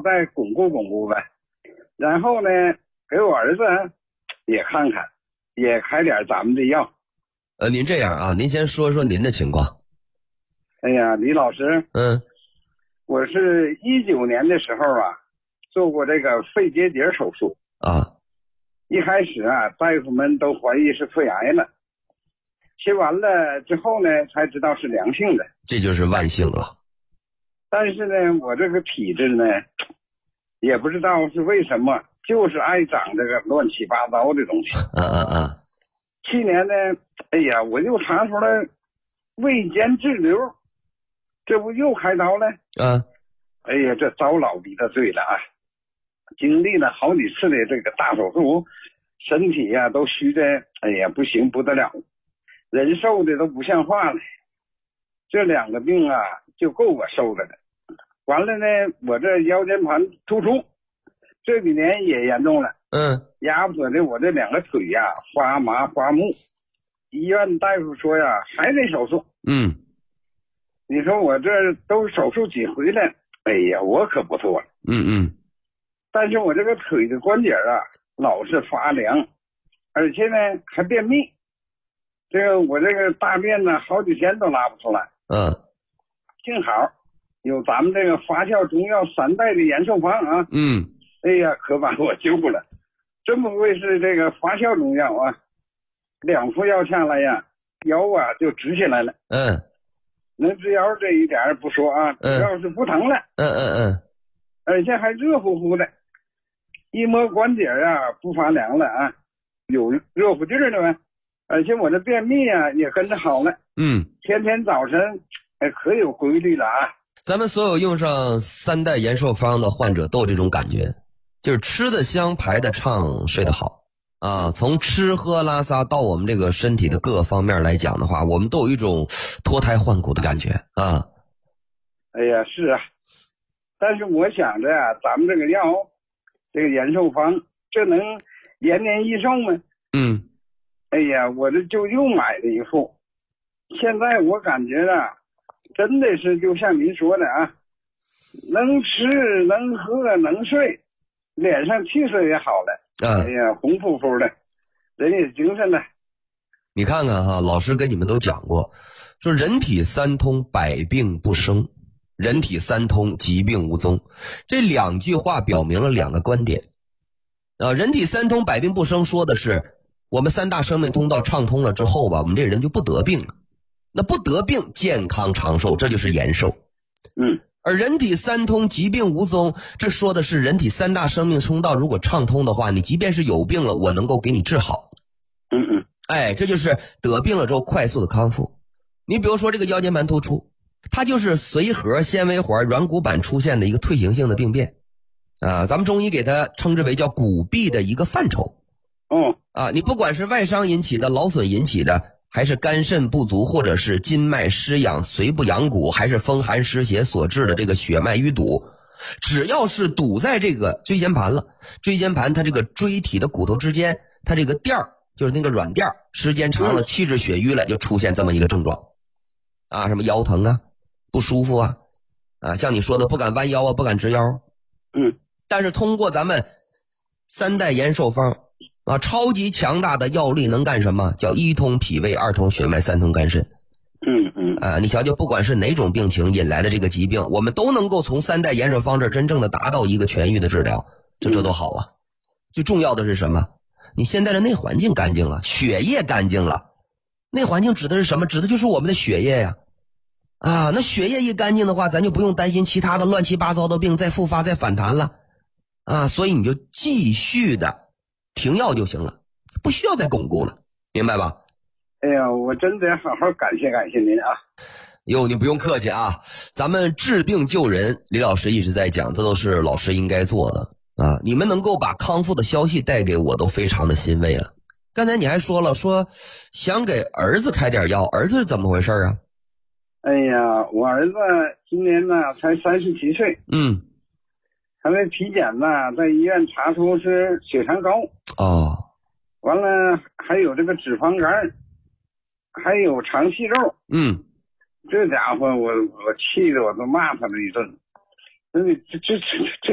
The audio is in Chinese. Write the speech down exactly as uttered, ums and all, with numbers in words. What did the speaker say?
再巩固巩固呗。然后呢，给我儿子也看看，也开点咱们的药。 呃，您这样啊，您先说说您的情况。 哎呀，李老师， 嗯， 我是一九年的时候啊，做过这个肺结节手术啊。 一开始啊，大夫们都怀疑是肺癌了，切完了之后呢，才知道是良性的， 这就是万幸了。 但是呢，我这个体质呢，也不知道是为什么，就是爱长这个乱七八糟的东西。 嗯嗯嗯。 去年呢，哎呀，我又查出来胃间滞留，这不又开刀了？ 嗯。 哎呀，这遭老逼的罪了啊！经历了好几次的这个大手术，身体呀、啊、都虚的，哎呀不行不得了，人瘦的都不像话了。这两个病啊，就够我受的了。完了呢，我这腰间盘突出，这几年也严重了。 嗯。 压迫的我这两个腿呀、啊、发麻发木，医院大夫说呀还得手术。 嗯。 你说我这都手术几回了，哎呀，我可不错了。 嗯嗯。 但是我这个腿的关节啊，老是发凉，而且呢还便秘。这个我这个大便呢，好几天都拉不出来。 嗯。 幸好有咱们这个发酵中药三代的延寿方啊。 嗯。 哎呀，可把我救了！真不愧是这个发酵中药啊，两副药下来呀，腰啊就直起来了。 嗯。 能直腰这一点不说啊，主要是不疼了。 嗯嗯嗯。 而且还热乎乎的。一摸关节啊，不发凉了啊，有热乎劲儿了呗。而且我这便秘啊也跟着好了。 嗯， 天天早晨哎可有规律了啊。 咱们所有用上三代延寿方的患者都有这种感觉，就是吃得香、排得畅、睡得好啊。从吃喝拉撒到我们这个身体的各个方面来讲的话，我们都有一种脱胎换骨的感觉啊。 哎呀，是啊，但是我想着啊，咱们这个药。这个延寿方，这能延年益寿吗？ 嗯， 哎呀，我这就又买了一副。现在我感觉啊，真的是就像您说的啊，能吃能喝能睡，脸上气色也好了。 啊， 哎呀，红扑扑的，人也精神了。 你看看哈，老师跟你们都讲过，说人体三通，百病不生。人体三通，疾病无踪，这两句话表明了两个观点。啊，人体三通，百病不生，说的是我们三大生命通道畅通了之后吧，我们这人就不得病了。那不得病，健康长寿，这就是延寿。 嗯， 而人体三通，疾病无踪，这说的是人体三大生命通道如果畅通的话，你即便是有病了，我能够给你治好。 嗯嗯， 哎，这就是得病了之后快速的康复。你比如说这个腰间盘突出。它就是髓核纤维环软骨板出现的一个退行性的病变啊，咱们中医给它称之为叫骨痹的一个范畴。 哦， 啊，你不管是外伤引起的、劳损引起的，还是肝肾不足，或者是筋脉失养、髓不养骨，还是风寒湿邪所致的这个血脉淤堵，只要是堵在这个椎间盘了，椎间盘它这个椎体的骨头之间，它这个垫儿就是那个软垫儿，时间长了气滞血瘀了，就出现这么一个症状啊，什么腰疼啊。不舒服啊，啊，像你说的不敢弯腰啊，不敢直腰， 嗯， 但是通过咱们三代延寿方啊，超级强大的药力能干什么？叫一通脾胃，二通血脉，三通肝肾。 嗯嗯， 啊，你瞧瞧，不管是哪种病情引来的这个疾病，我们都能够从三代延寿方这真正的达到一个痊愈的治疗，这这都好啊。最重要的是什么？你现在的内环境干净了，血液干净了。内环境指的是什么？指的就是我们的血液呀。啊，那血液一干净的话，咱就不用担心其他的乱七八糟的病再复发再反弹了，啊，所以你就继续的停药就行了，不需要再巩固了，明白吧？ 哎呀，我真得好好感谢感谢您啊！ 哟，你不用客气啊，咱们治病救人，李老师一直在讲，这都是老师应该做的啊。你们能够把康复的消息带给我，都非常的欣慰了。刚才你还说了，说想给儿子开点药，儿子是怎么回事啊？ 哎呀，我儿子今年呢才三十七岁， 嗯， 他那体检呢，在医院查出是血糖高， 哦， 完了还有这个脂肪肝，还有肠息肉， 嗯， 这家伙我我气得我都骂他了一顿，这这这这